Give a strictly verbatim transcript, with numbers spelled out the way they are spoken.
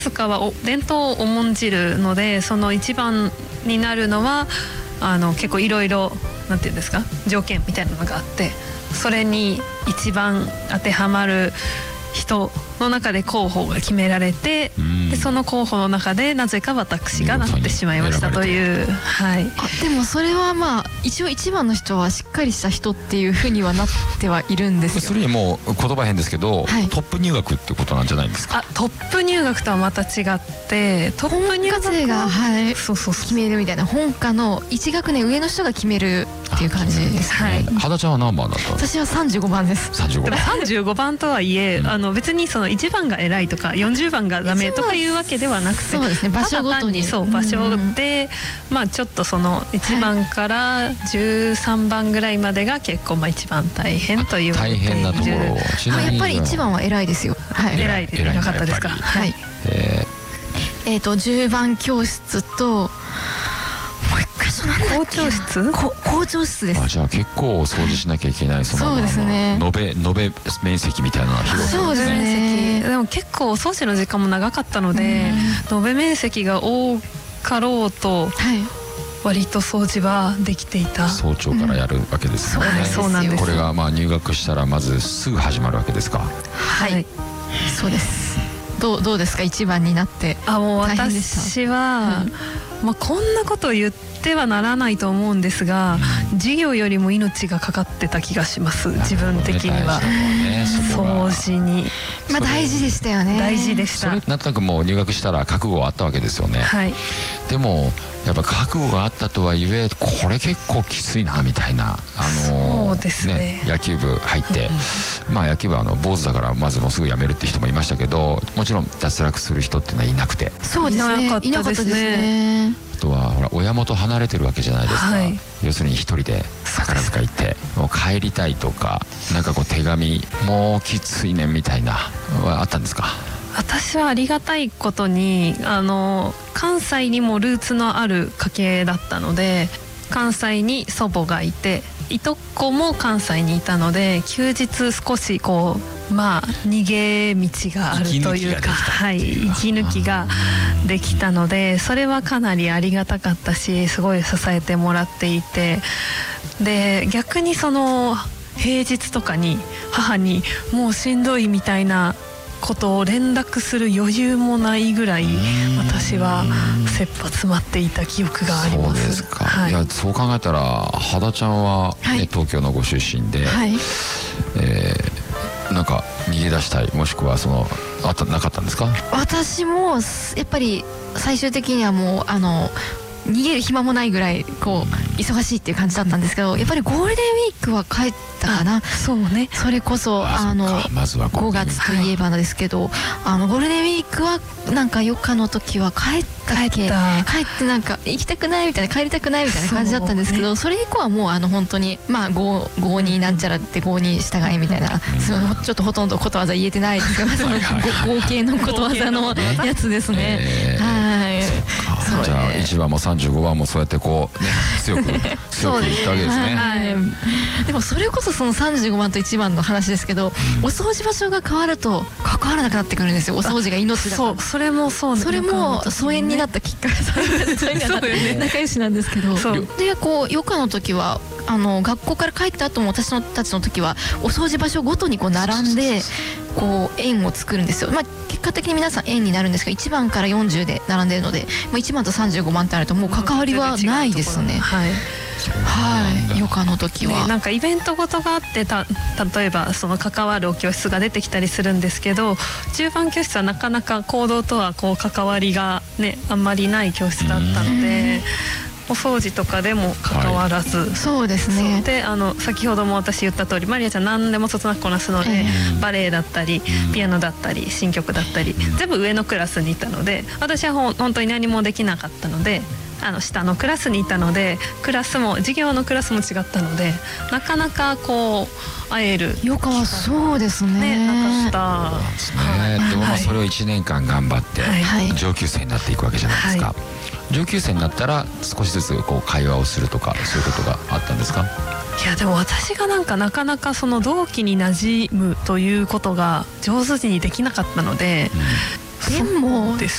塚はお伝統を重んじるので、その一番になるのはあの結構いろいろなんていうんですか、条件みたいなのがあって、それに一番当てはまる人の中で候補が決められて、でその候補の中でなぜか私がなってしまいましたという、はい、 あでもそれはまあ一応一番の人はしっかりした人っていうふうにはなってはいるんですよ。 それにもう言葉変ですけど、 はい、 トップ入学ってことなんじゃないんですか。 あトップ入学とはまた違って、トップ入学は本科生が、はい、 そうそうそう決めるみたいな、本科のいち学年上の人が決めるっていう感じです。 はい、 肌ちゃんは何番だったんですか。 私はさんじゅうごばんです。 さんじゅうごばん。 さんじゅうごばんとはいえ、うん、あの別にそのいちばんが偉いとかよんじゅうばんがダメとかいうわけではなくて、 そうですね、場所ごとにそう場所で、うん、まあちょっとそのいちばんからじゅうさんばんぐらいまでが結構まあ一番大変という大変なところ。 あやっぱりいちばんは偉いですよ。はい、 偉いです。偉かったですか。 はい。えー、えーとじゅうばん教室と校長室、 校長室です。 あじゃあ結構掃除しなきゃいけない、そのそうですね、 延べ延べ面積みたいなのが広さですね。 そうですね。 でも結構お掃除の時間も長かったので、延べ面積が多かろうと、はい、割と掃除はできていた。 早朝からやるわけですね。 うん、そうなんです。 これがまあ入学したらまずすぐ始まるわけですか。 はい、はい、そうです。どうどうですか、一番になって。 あもう私は、うん、まあこんなことを言ってはならないと思うんですが、うん、授業よりも命がかかってた気がします。自分的には、ね、掃除にまあ大事でしたよね。 大事でした。 それなんとなくもう入学したら覚悟があったわけですよね。はい、でもやっぱ覚悟があったとはいえ、これ結構きついなみたいな、あのそうですね、 ね、野球部入って、うん、まあ野球部はあの坊主だからまずもうすぐ辞めるって人もいましたけど、もちろん脱落する人っていうのはいなくて。 そうですね、いなかったですね。 あとはほら親元離れてるわけじゃないですか。はい、要するに一人で宝塚行ってもう帰りたいとか、なんかこう手紙もうきついねんみたいなはあったんですか。 私はありがたいことにあの関西にもルーツのある家系だったので、関西に祖母がいて、いとこも関西にいたので、休日少しこうまあ逃げ道があるというか、はい、息抜きができたので、それはかなりありがたかったし、すごい支えてもらっていて、で逆にその平日とかに母にもうしんどいみたいなことを連絡する余裕もないぐらい私は切羽詰まっていた記憶があります。 そうですか。 はい、 いやそう考えたら肌ちゃんは、ね、はい、東京のご出身で、はい、えー、なんか逃げ出したい、もしくはそのあったなかったんですか。 私もやっぱり最終的にはもうあの逃げる暇もないぐらいこう忙しいっていう感じだったんですけど、やっぱりゴールデンウィークは帰ったかな。 そうね、 それこそあのごがつといえばですけど、あのゴールデンウィークはなんか余暇の時は帰ったっけ、帰ってなんか行きたくないみたいな、帰りたくないみたいな感じだったんですけど、それ以降はもうあの本当にまあごごになんちゃらってごに従いみたいな、そのちょっとほとんどことわざ言えてないですけど、その合計のことわざのやつですね。はい。 じゃあいちばんもさんじゅうごばんもそうやってこうね強く強くいったわけですね。 はい、でもそれこそそのさんじゅうごばんといちばんの話ですけど、うん、お掃除場所が変わると関わらなくなってくるんですよ。お掃除が命だから。 そう、それもそう、 それも疎遠になったきっかけ、仲良しなんですけど、でこう余暇の時はあの学校から帰った後も私たちの時はお掃除場所ごとにこう並んでこう円を作るんですよ。まあ結果的に皆さん円になるんですけど、いちばんからよんじゅうで並んでるので、まあ、いちばんとさんじゅうごばんってあるともう関わりはないですね。はい、はい、余暇の時は、 ね、なんかイベントごとがあってた例えばその関わるお教室が出てきたりするんですけど、じゅうばん教室はなかなか行動とはこう関わりがねあんまりない教室だったので、お掃除とかでも関わらず、はい、 そうですね。 であの先ほども私言った通り、マリアちゃん何でもそつなくこなすので、えー、バレエだったりピアノだったり新曲だったり全部上のクラスにいたので、私はほ本当に何もできなかったので、あの下のクラスにいたので、クラスも授業のクラスも違ったので、なかなかこう会える余暇はそうですね、 ね、なかった。 ですね。でもまあそれをいちねんかん頑張って上級生になっていくわけじゃないですか。はい、上級生になったら少しずつこう会話をするとかそういうことがあったんですか。 いやでも私がなんかなかなかその同期に馴染むということが上手にできなかったので、 でも